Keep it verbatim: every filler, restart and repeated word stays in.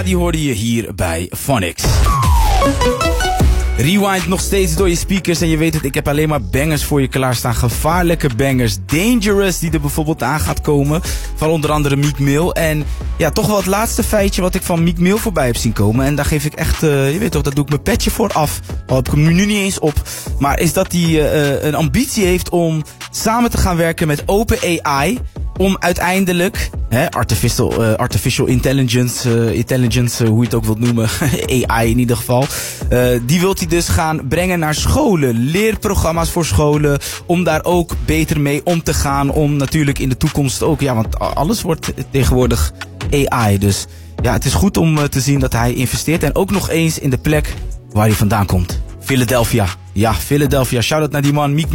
Ja, die hoorde je hier bij Phonics. Rewind nog steeds door je speakers en je weet het, ik heb alleen maar bangers voor je klaarstaan. Gevaarlijke bangers. Dangerous die er bijvoorbeeld aan gaat komen. Van onder andere Meek Mill. En ja, toch wel het laatste feitje wat ik van Meek Mill voorbij heb zien komen. En daar geef ik echt, uh, je weet toch, daar doe ik mijn petje voor af. Al heb ik hem nu niet eens op. Maar is dat hij uh, een ambitie heeft om samen te gaan werken met OpenAI. Om uiteindelijk, hè, artificial, uh, artificial intelligence, uh, intelligence uh, hoe je het ook wilt noemen, A I in ieder geval. Uh, die wilt hij dus gaan brengen naar scholen, leerprogramma's voor scholen, om daar ook beter mee om te gaan. Om natuurlijk in de toekomst ook, ja, want alles wordt tegenwoordig A I. Dus ja, het is goed om uh, te zien dat hij investeert. En ook nog eens in de plek waar hij vandaan komt. Philadelphia. Ja, Philadelphia. Shout-out naar die man, Meek